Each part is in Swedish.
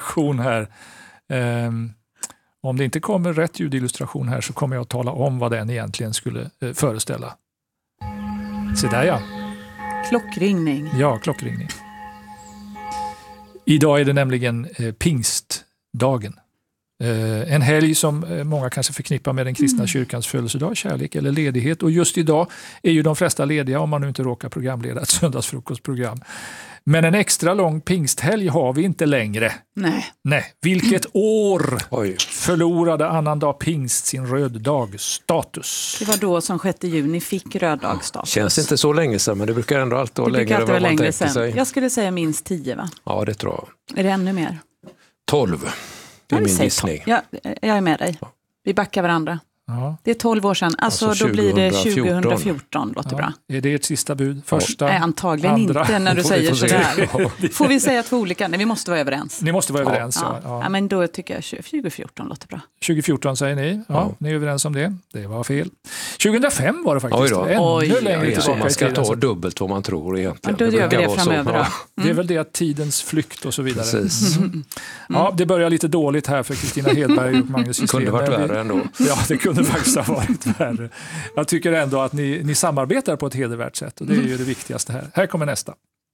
ljudillustration här. Om det inte kommer rätt ljudillustration här så kommer jag att tala om vad den egentligen skulle föreställa. Se där ja. Klockringning. Ja, klockringning. Idag är det nämligen pingstdagen. En helg som många kanske förknippar med den kristna kyrkans födelsedag, kärlek eller ledighet. Och just idag är ju de flesta lediga om man nu inte råkar programleda ett söndagsfrukostprogram. Men en extra lång pingsthelg har vi inte längre. Nej. Vilket år förlorade annandag pingst sin röddagsstatus? Det var då som 6 juni fick röddagsstatus. Känns inte så länge sedan, men det brukar ändå alltid vara längre än vad man tänker sig. Jag skulle säga minst 10, va? Ja, det tror jag. Är det ännu mer? 12. Det är min gissning. Jag är med dig. Vi backar varandra. Ja. Det är 12 år sedan. Alltså då blir det 2014, låter bra. Är det ett sista bud? Första? Nej, antagligen andra. inte när du säger sådär. Får vi säga 2 olika? Nej, vi måste vara överens. Ni måste vara överens. Ja, men då tycker jag 2014 låter bra. 2014 säger ni. Ja. Ni är överens om det. Det var fel. 2005 var det faktiskt. Ännu längre tillbaka. Man ska ta dubbelt vad man tror egentligen. Då gör vi det framöver då. Det är väl det att tidens flykt och så vidare. Precis. Ja, det börjar lite dåligt här för Kristina Hedberg och Magnus Gisslén. Det kunde varit värre ändå. Ja, det kunde faktiskt ha varit värre. Jag tycker ändå att ni samarbetar på ett hedervärt sätt och det är ju det viktigaste här. Här kommer nästa.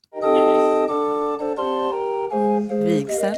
Vigsel.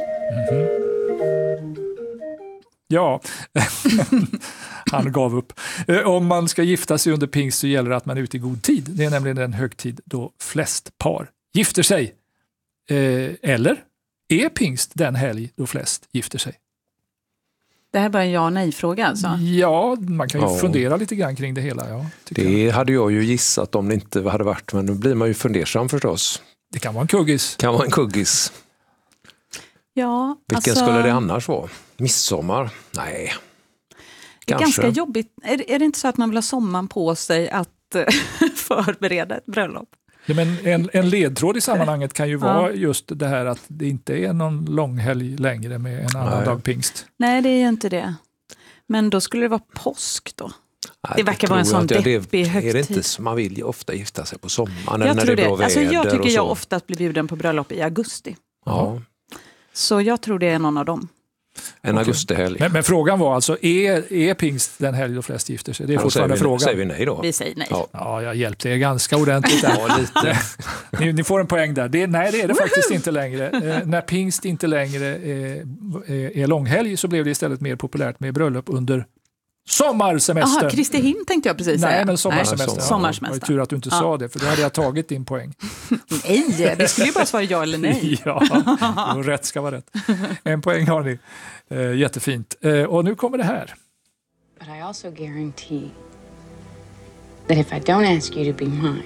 Ja, han gav upp. Om man ska gifta sig under pingst så gäller det att man är ute i god tid. Det är nämligen den högtid då flest par gifter sig. Eller är pingst den helg då flest gifter sig? Det här är bara en ja-nej-fråga alltså? Ja, man kan ju fundera lite grann kring det hela. Ja, det hade jag ju gissat om det inte hade varit, men nu blir man ju fundersam förstås. Det kan vara en kuggis. Ja, vilken skulle det annars vara? Midsommar? Nej. Det är ganska jobbigt. Är det inte så att man vill ha sommaren på sig att förbereda ett bröllop? Ja, men en ledtråd i sammanhanget kan ju vara just det här att det inte är någon långhelg längre med en annan dag pingst. Nej, det är ju inte det. Men då skulle det vara påsk då. Det verkar vara en sån deppig högtid. Är det inte som man vill ju ofta gifta sig på sommaren jag när tror det är bra väder? Jag tycker jag ofta blir bjuden på bröllop i augusti. Ja. Så jag tror det är någon av dem. En augustihelg. Men frågan var alltså, är pingst den helg då flest gifter sig? Det är fortfarande frågan. Säger vi nej då? Vi säger nej. Ja, jag hjälpte er ganska ordentligt där. Lite. Ni får en poäng där. Nej, det är det faktiskt inte längre. När pingst inte längre är långhelg så blev det istället mer populärt med bröllop under sommarsemester. Jaha, Kristi Himm tänkte jag precis säga. Nej, men sommarsemester. Sommarsemester. Det var tur att du inte sa det, för då hade jag tagit din poäng. Nej, vi skulle ju bara svara ja eller nej. Ja, rätt ska vara rätt. En poäng har ni. Jättefint. Och nu kommer det här. But I also guarantee that if I don't ask you to be mine,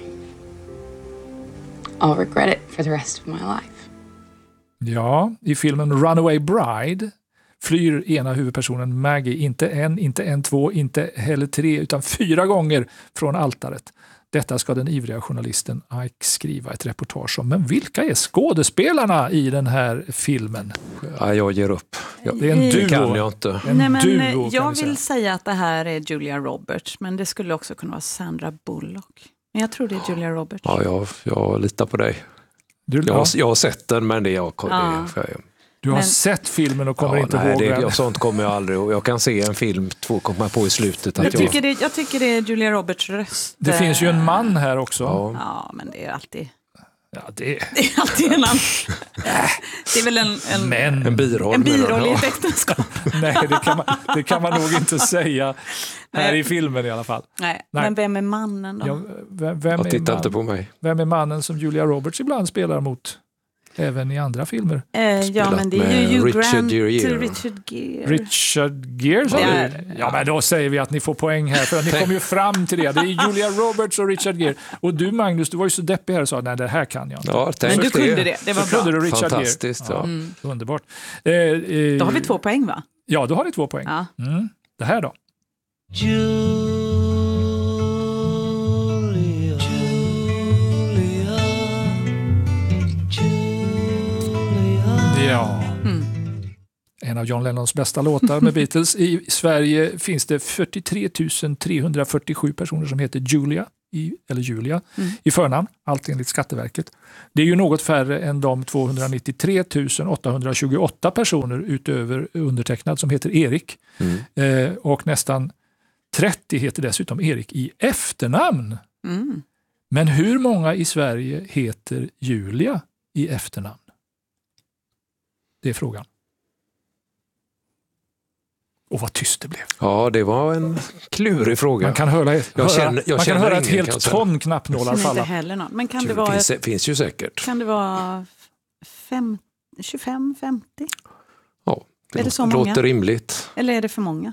I'll regret it for the rest of my life. Ja, i filmen Runaway Bride flyr ena huvudpersonen Maggie inte en, 2, inte heller 3 utan 4 gånger från altaret. Detta ska den ivriga journalisten Ike skriva ett reportage om. Men vilka är skådespelarna i den här filmen? Ja, jag ger upp. Det är en duo. Kan jag inte. Jag vill säga att det här är Julia Roberts, men det skulle också kunna vara Sandra Bullock. Men jag tror det är Julia Roberts. Ja, jag litar på dig. Jag har sett den, men det är Du har sett filmen och kommer inte ihåg den. Sånt kommer jag aldrig. Och jag kan se en film 2 komma på i slutet. Jag tycker det är Julia Roberts röst. Det finns ju en man här också. Ja, men det är alltid... Ja, det är alltid en annan. Det är väl en biroll. En biroll i ett äktenskap. Nej, det kan man nog inte säga här i filmen i alla fall. Nej. Men vem är mannen då? Jag tittar inte på mig. Vem är mannen som Julia Roberts ibland spelar mot? Även i andra filmer. Ja, men det är ju Richard Gere. Richard Gere? Ja, men då säger vi att ni får poäng här. För att ni kom ju fram till det. Det är Julia Roberts och Richard Gere. Och du, Magnus, du var ju så deppig här och sa, nej, det här kan jag inte. Ja, men du kunde det. Det var så bra. Du Richard fantastiskt. Gere. Ja, underbart. Då har vi 2 poäng, va? Ja, då har ni 2 poäng. Ja. Det här då? Ja. En av John Lennons bästa låtar med Beatles. I Sverige finns det 43 347 personer som heter Julia. eller Julia i förnamn, allt enligt Skatteverket. Det är ju något färre än de 293 828 personer utöver undertecknad som heter Erik. Och nästan 30 heter dessutom Erik i efternamn. Men hur många i Sverige heter Julia i efternamn? Det är frågan. Och vad tyst det blev. Ja, det var en klurig fråga. Man kan höra ett helt ton knappnålar falla. Inte heller någon. Men kan det vara... Finns ju säkert. Kan det vara 25-50? Ja, är det så många? Låter rimligt. Eller är det för många?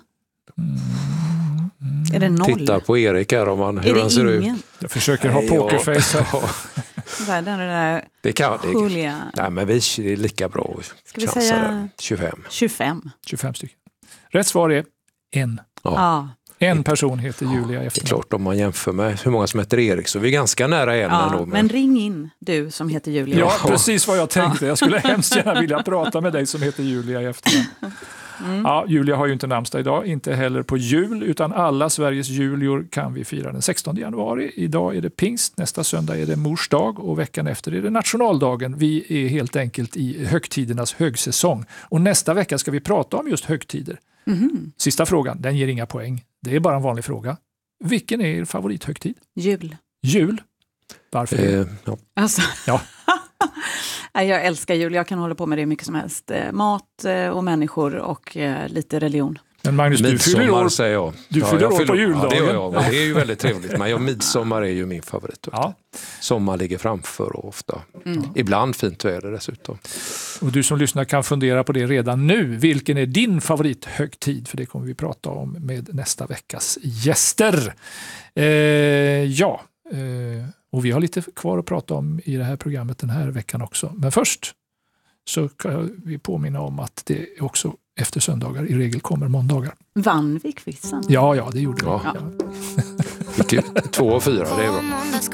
Är det 0? Titta på Erik här hur han ser ut. Jag försöker ha pokerface här. Det kan det. Nej, men det är lika bra. Ska vi säga 25? 25 stycken. Rätt svar är 1. Ja. En person heter Julia efter. Det är klart, om man jämför med hur många som heter Erik så är vi ganska nära en ändå. Men ring in du som heter Julia. Ja, precis vad jag tänkte. Jag skulle hemskt gärna vilja prata med dig som heter Julia i efternamn. Ja, Julia har ju inte namnsdag idag, inte heller på jul, utan alla Sveriges julior kan vi fira den 16 januari. Idag är det pingst, nästa söndag är det mors dag och veckan efter är det nationaldagen. Vi är helt enkelt i högtidernas högsäsong. Och nästa vecka ska vi prata om just högtider. Sista frågan, den ger inga poäng. Det är bara en vanlig fråga. Vilken är er favorithögtid? Jul. Varför? Alltså. Ja. Jag älskar jul, jag kan hålla på med det mycket som helst. Mat och människor och lite religion. Men Magnus, du fyller år, säger jag. Du fyller år på juldagen. Ja, det gör jag. Det är ju väldigt trevligt. Men midsommar är ju min favorit. Ja. Sommar ligger framför och ofta. Ibland fint väder dessutom. Och du som lyssnar kan fundera på det redan nu. Vilken är din favorithögtid? För det kommer vi prata om med nästa veckas gäster. Och vi har lite kvar att prata om i det här programmet den här veckan också. Men först så kan vi påminna om att det också efter söndagar i regel kommer måndagar. Vann vi quizzen? Ja, det gjorde vi. Ja. 2 av 4, det är bra.